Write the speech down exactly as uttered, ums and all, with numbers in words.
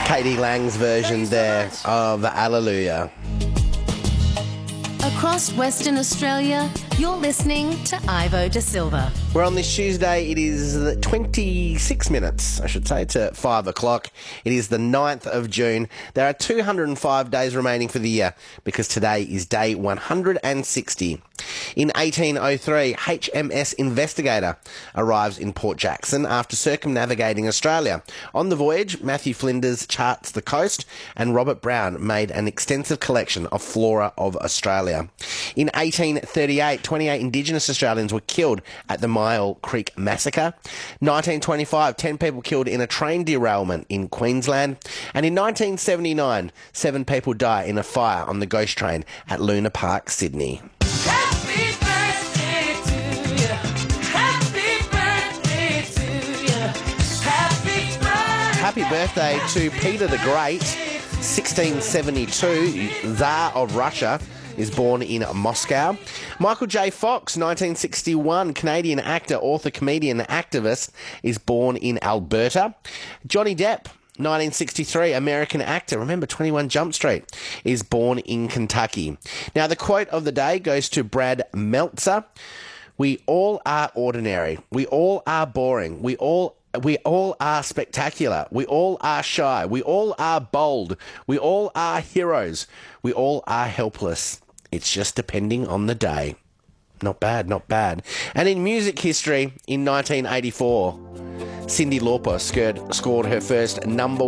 Katie Lang's version there of Hallelujah. Across Western Australia, you're listening to Ivo De Silva. We're on this Tuesday. It is twenty-six minutes, I should say, to five o'clock. It is the ninth of June. There are two hundred five days remaining for the year because today is day one hundred sixty. In eighteen oh three, H M S Investigator arrives in Port Jackson after circumnavigating Australia. On the voyage, Matthew Flinders charts the coast and Robert Brown made an extensive collection of flora of Australia. In eighteen thirty-eight, twenty-eight Indigenous Australians were killed at the Myall Creek Massacre. nineteen twenty-five, ten people killed in a train derailment in Queensland. And in nineteen seventy-nine, seven people die in a fire on the Ghost Train at Luna Park, Sydney. Happy birthday to you. Happy birthday to you. Happy birthday. Happy birthday to Peter the Great, sixteen seventy-two, Tsar of Russia, is born in Moscow. Michael J. Fox, nineteen sixty-one, Canadian actor, author, comedian, activist, is born in Alberta. Johnny Depp, nineteen sixty-three, American actor, remember twenty-one Jump Street, is born in Kentucky. Now, the quote of the day goes to Brad Meltzer. We all are ordinary. We all are boring. We all We all are spectacular. We all are shy. We all are bold. We all are heroes. We all are helpless. It's just depending on the day. Not bad, not bad. And in music history, in nineteen eighty-four, Cyndi Lauper scored, scored her first number